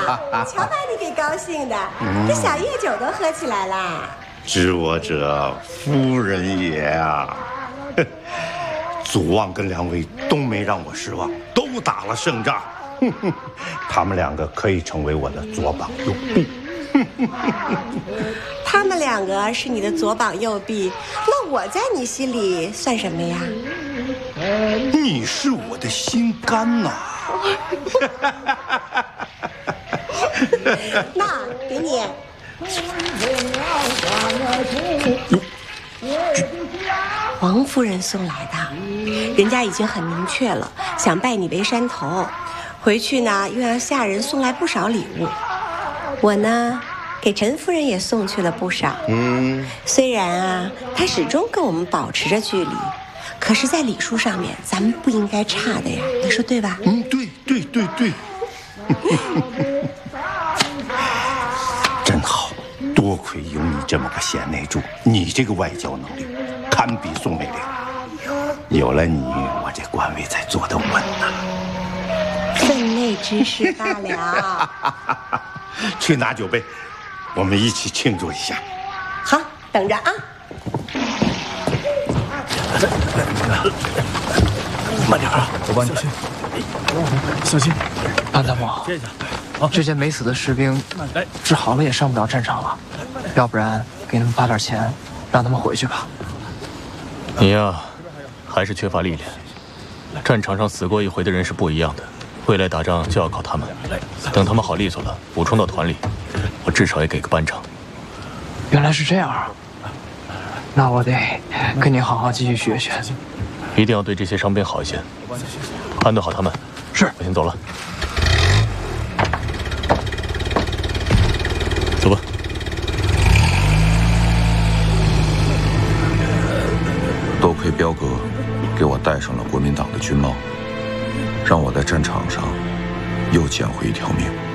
瞧把你给高兴的，这小夜酒都喝起来啦。 知我者，夫人也啊！祖望跟两位都没让我失望，都打了胜仗。他们两个可以成为我的左膀右臂。 他们两个是你的左膀右臂，那我在你心里算什么呀？ 你是我的心肝呐！ 那给你。王夫人送来的，人家已经很明确了，想拜你为山头。回去呢，又让下人送来不少礼物。我呢，给陈夫人也送去了不少。虽然啊，她始终跟我们保持着距离，可是，在礼数上面，咱们不应该差的呀。你说对吧？ 对。真好，多亏有你这么个贤内助，你这个外交能力堪比宋美龄。有了你，我这官位才坐得稳呐。 分内之事罢了。 去拿酒杯，我们一起庆祝一下。 好，等着啊。 慢点啊，我帮你。小心， 安大伯， 接一下。 这些没死的士兵，治好了也上不了战场了，要不然给他们发点钱，让他们回去吧。 你呀，还是缺乏历练。战场上死过一回的人是不一样的，未来打仗就要靠他们。等他们好利索了，补充到团里，我至少也给个班长。 原来是这样啊，那我得跟你好好继续学学。 一定要对这些伤兵好一些，安顿好他们。 是， 我先走了。走吧。 多亏彪哥给我戴上了国民党的军帽，让我在战场上又捡回一条命。